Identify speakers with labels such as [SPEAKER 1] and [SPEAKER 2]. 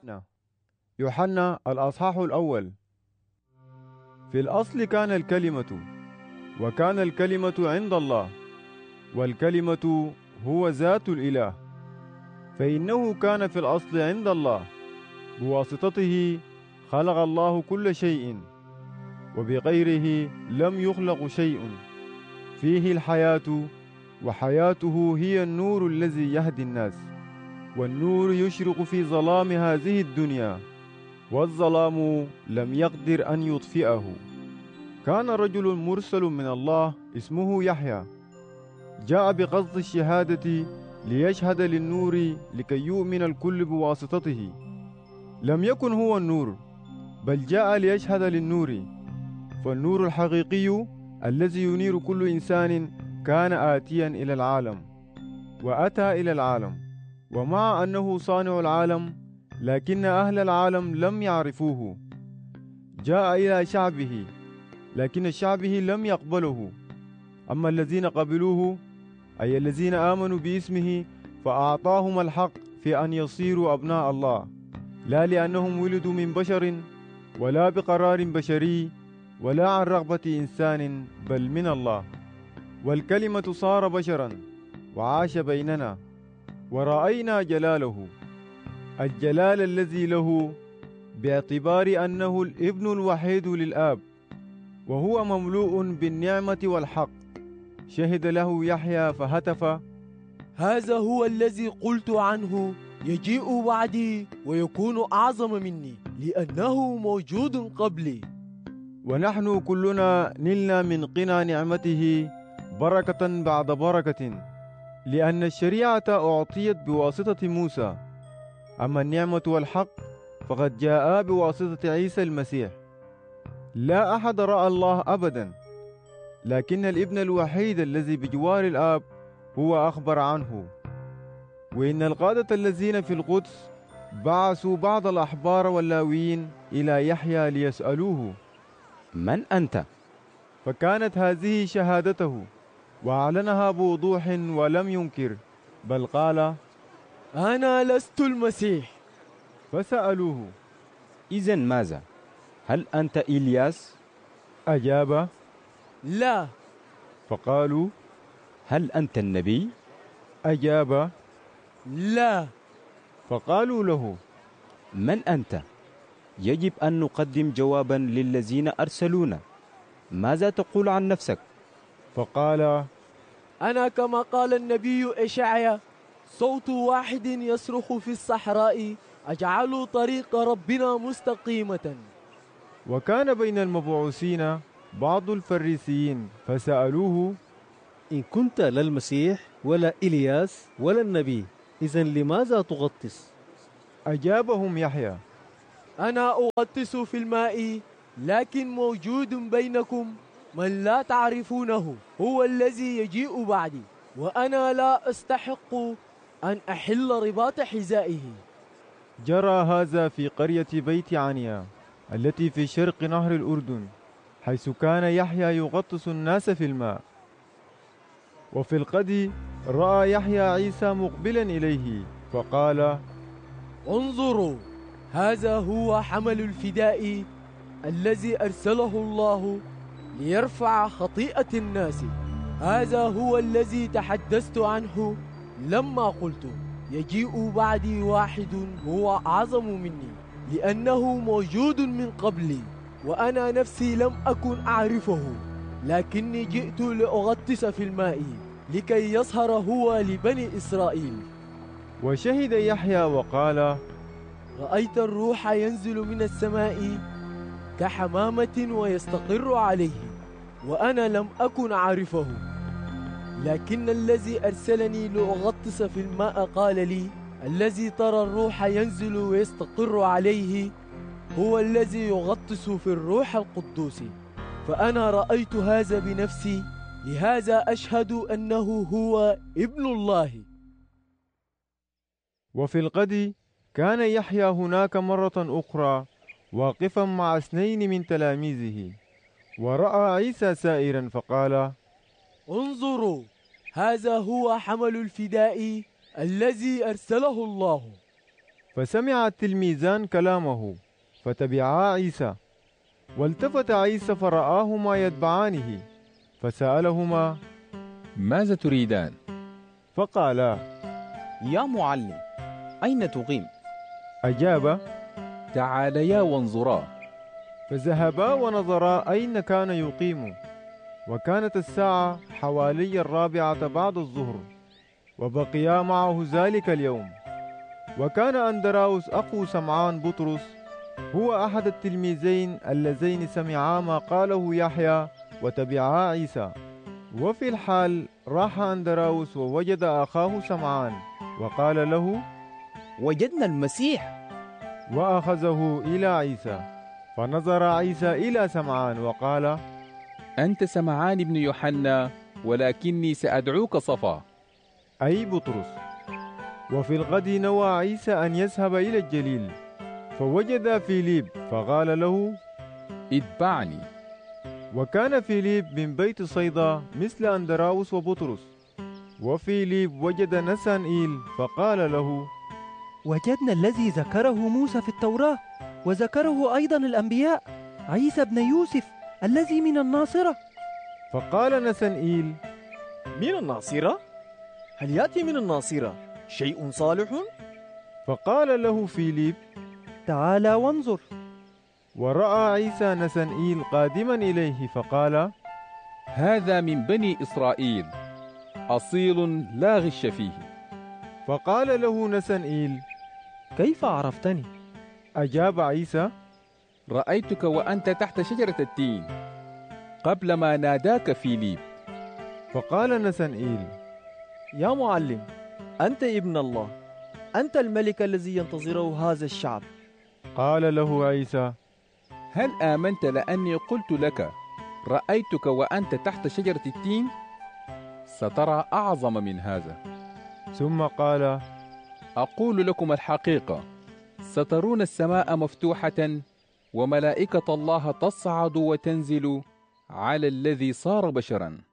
[SPEAKER 1] نعم. يوحنا الأصحاح الأول. في الأصل كان الكلمة، وكان الكلمة عند الله، والكلمة هو ذات الإله، فإنه كان في الأصل عند الله. بواسطته خلق الله كل شيء، وبغيره لم يخلق شيء. فيه الحياة، وحياته هي النور الذي يهدي الناس. والنور يشرق في ظلام هذه الدنيا، والظلام لم يقدر أن يطفئه. كان رجل مرسل من الله اسمه يحيى، جاء بقصد الشهادة ليشهد للنور لكي يؤمن الكل بواسطته. لم يكن هو النور، بل جاء ليشهد للنور. فالنور الحقيقي الذي ينير كل إنسان كان آتيا إلى العالم، وأتى إلى العالم، ومع أنه صانع العالم، لكن أهل العالم لم يعرفوه. جاء إلى شعبه، لكن شعبه لم يقبله. أما الذين قبلوه، أي الذين آمنوا باسمه، فأعطاهم الحق في أن يصيروا أبناء الله، لا لأنهم ولدوا من بشر، ولا بقرار بشري، ولا عن رغبة إنسان، بل من الله. والكلمة صار بشرا وعاش بيننا، ورأينا جلاله، الجلال الذي له، باعتبار أنه الابن الوحيد للآب، وهو مملوء بالنعمة والحق. شهد له يحيى فهتف:
[SPEAKER 2] هذا هو الذي قلت عنه، يجيء بعدي ويكون أعظم مني، لأنه موجود قبلي.
[SPEAKER 1] ونحن كلنا نلنا من قنا نعمته بركة بعد بركة، لأن الشريعة أعطيت بواسطة موسى، أما النعمة والحق فقد جاء بواسطة عيسى المسيح. لا أحد رأى الله أبدا، لكن الابن الوحيد الذي بجوار الآب هو أخبر عنه. وإن القادة الذين في القدس بعثوا بعض الأحبار واللاويين إلى يحيى ليسألوه:
[SPEAKER 3] من أنت؟
[SPEAKER 1] فكانت هذه شهادته، وأعلنها بوضوح ولم ينكر، بل قال:
[SPEAKER 2] أنا لست المسيح.
[SPEAKER 1] فسألوه:
[SPEAKER 3] إذن ماذا؟ هل أنت إلياس؟
[SPEAKER 1] أجاب:
[SPEAKER 2] لا.
[SPEAKER 1] فقالوا:
[SPEAKER 3] هل أنت النبي؟
[SPEAKER 1] أجاب:
[SPEAKER 2] لا.
[SPEAKER 1] فقالوا له:
[SPEAKER 3] من أنت؟ يجب أن نقدم جوابا للذين أرسلونا. ماذا تقول عن نفسك؟
[SPEAKER 1] فقال:
[SPEAKER 2] أنا كما قال النبي إشعيا، صوت واحد يصرخ في الصحراء، أجعلوا طريق ربنا مستقيمة.
[SPEAKER 1] وكان بين المبعوثين بعض الفريسيين، فسألوه:
[SPEAKER 4] إن كنت لا المسيح ولا إلياس ولا النبي، إذن لماذا تغطس؟
[SPEAKER 1] أجابهم يحيى:
[SPEAKER 2] أنا أغطس في الماء، لكن موجود بينكم من لا تعرفونه، هو الذي يجيء بعدي، وأنا لا أستحق أن أحل رباط حذائه.
[SPEAKER 1] جرى هذا في قرية بيت عنيا التي في شرق نهر الأردن، حيث كان يحيى يغطس الناس في الماء. وفي الغد رأى يحيى عيسى مقبلا إليه، فقال:
[SPEAKER 2] انظروا، هذا هو حمل الفداء الذي أرسله الله ليرفع خطيئة الناس. هذا هو الذي تحدثت عنه لما قلت: يجيء بعدي واحد هو أعظم مني، لأنه موجود من قبلي، وأنا نفسي لم أكن أعرفه، لكني جئت لأغطس في الماء لكي يظهر هو لبني إسرائيل.
[SPEAKER 1] وشهد يحيى وقال:
[SPEAKER 2] رأيت الروح ينزل من السماء كحمامة ويستقر عليه، وأنا لم أكن أعرفه، لكن الذي أرسلني لأغطس في الماء قال لي: الذي ترى الروح ينزل ويستقر عليه هو الذي يغطس في الروح القدوس. فأنا رأيت هذا بنفسي، لهذا أشهد أنه هو ابن الله.
[SPEAKER 1] وفي الغد كان يحيى هناك مرة أخرى واقفا مع 2 من تلاميذه، ورأى عيسى سائرا، فقال:
[SPEAKER 2] انظروا، هذا هو حمل الفداء الذي أرسله الله.
[SPEAKER 1] فسمع التلميذان كلامه فتبعا عيسى. والتفت عيسى فرآهما يتبعانه فسألهما:
[SPEAKER 5] ماذا تريدان؟
[SPEAKER 1] فقالا:
[SPEAKER 3] يا معلم، أين تقيم؟
[SPEAKER 1] أجاب:
[SPEAKER 5] تعاليا وانظرا.
[SPEAKER 1] فذهبا ونظرا أين كان يقيم. وكانت الساعة حوالي 4 بعد الظهر، وبقيا معه ذلك اليوم. وكان أندراوس أخو سمعان بطرس هو أحد التلميذين اللذين سمعا ما قاله يحيى وتبعا عيسى. وفي الحال راح أندراوس ووجد أخاه سمعان وقال له:
[SPEAKER 3] وجدنا المسيح.
[SPEAKER 1] وأخذه إلى عيسى. فنظر عيسى إلى سمعان وقال:
[SPEAKER 5] أنت سمعان بن يوحنا، ولكني سأدعوك صفا،
[SPEAKER 1] أي بطرس. وفي الغد نوى عيسى أن يذهب إلى الجليل، فوجد فيليب فقال له:
[SPEAKER 5] اتبعني.
[SPEAKER 1] وكان فيليب من بيت صيدا مثل أندراوس وبطرس. وفيليب وجد نسانئيل فقال له:
[SPEAKER 6] وجدنا الذي ذكره موسى في التوراة، وذكره أيضا الأنبياء، عيسى بن يوسف الذي من الناصرة.
[SPEAKER 1] فقال نسانئيل:
[SPEAKER 7] من الناصرة؟ هل يأتي من الناصرة شيء صالح؟
[SPEAKER 1] فقال له فيليب:
[SPEAKER 6] تعال وانظر.
[SPEAKER 1] ورأى عيسى نسانئيل قادما إليه فقال:
[SPEAKER 5] هذا من بني إسرائيل، أصيل لا غش فيه.
[SPEAKER 1] فقال له نسانئيل:
[SPEAKER 6] كيف عرفتني؟
[SPEAKER 1] أجاب عيسى:
[SPEAKER 5] رأيتك وأنت تحت شجرة التين قبل ما ناداك فيليب.
[SPEAKER 1] فقال نسانئيل:
[SPEAKER 7] يا معلم، أنت ابن الله، أنت الملك الذي ينتظره هذا الشعب.
[SPEAKER 1] قال له عيسى:
[SPEAKER 5] هل آمنت لأني قلت لك رأيتك وأنت تحت شجرة التين؟ سترى أعظم من هذا.
[SPEAKER 1] ثم قال:
[SPEAKER 5] أقول لكم الحقيقة، سترون السماء مفتوحة وملائكة الله تصعد وتنزل على الذي صار بشرا.